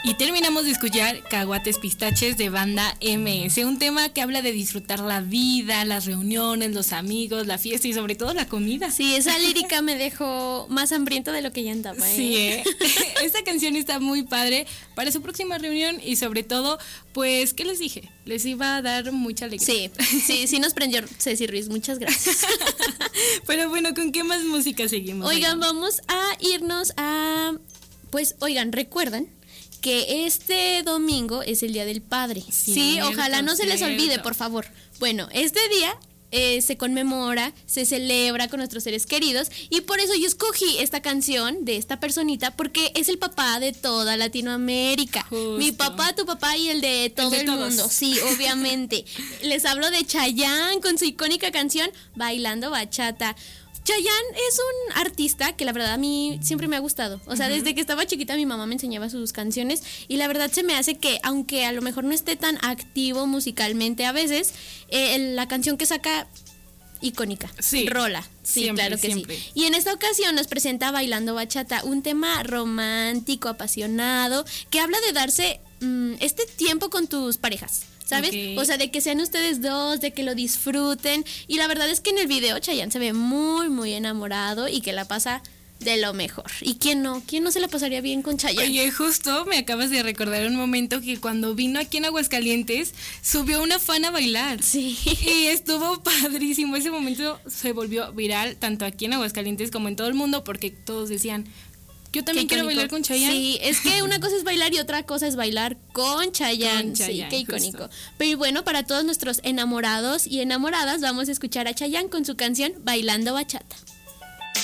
Y terminamos de escuchar Caguates Pistaches de Banda MS, un tema que habla de disfrutar la vida, las reuniones, los amigos, la fiesta y sobre todo la comida. Sí, esa lírica me dejó más hambriento de lo que ya andaba. Sí, esta canción está muy padre para su próxima reunión y sobre todo, pues, ¿qué les dije? Les iba a dar mucha alegría. Sí nos prendió Ceci Ruiz, muchas gracias. Pero bueno, ¿con qué más música seguimos? Oigan, vamos a irnos a... Pues, oigan, ¿recuerdan que este domingo es el Día del Padre? Sí, ojalá no se les olvide, por favor. Bueno, este día se conmemora, se celebra con nuestros seres queridos y por eso yo escogí esta canción de esta personita porque es el papá de toda Latinoamérica. Justo. Mi papá, tu papá y el de todo el mundo. Sí, obviamente. Les hablo de Chayanne con su icónica canción Bailando Bachata. Chayanne es un artista que la verdad a mí siempre me ha gustado. O sea, desde que estaba chiquita mi mamá me enseñaba sus canciones y la verdad se me hace que, aunque a lo mejor no esté tan activo musicalmente a veces, la canción que saca, icónica, rola. Sí, siempre, claro que siempre. Sí. Y en esta ocasión nos presenta Bailando Bachata, un tema romántico, apasionado, que habla de darse este tiempo con tus parejas, ¿sabes? Okay. O sea, de que sean ustedes dos, de que lo disfruten. Y la verdad es que en el video Chayanne se ve muy, muy enamorado y que la pasa de lo mejor. ¿Y quién no? ¿Quién no se la pasaría bien con Chayanne? Oye, justo me acabas de recordar un momento que cuando vino aquí en Aguascalientes subió una fan a bailar. Sí. Y estuvo padrísimo. Ese momento se volvió viral tanto aquí en Aguascalientes como en todo el mundo porque todos decían... Yo también quiero bailar con Chayanne. Sí, es que una cosa es bailar y otra cosa es bailar con Chayanne. Sí, qué icónico. Justo. Pero bueno, para todos nuestros enamorados y enamoradas, vamos a escuchar a Chayanne con su canción Bailando Bachata.